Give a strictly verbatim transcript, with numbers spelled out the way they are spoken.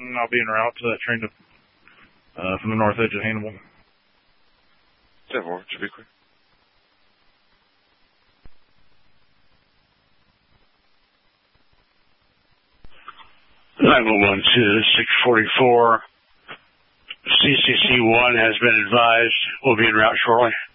I'll be en route to that train to, uh, from the north edge of Hannibal. ten four, should be quick. nine one one to six forty-four. C C C one has been advised. We'll be en route shortly.